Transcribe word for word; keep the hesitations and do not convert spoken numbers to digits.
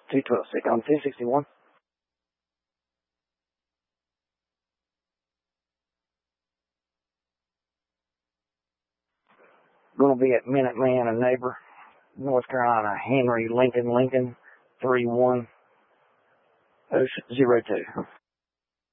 two twelve six on ten sixty-one. Going to be at Minuteman, a neighbor, North Carolina, Henry Lincoln Lincoln, three one zero two.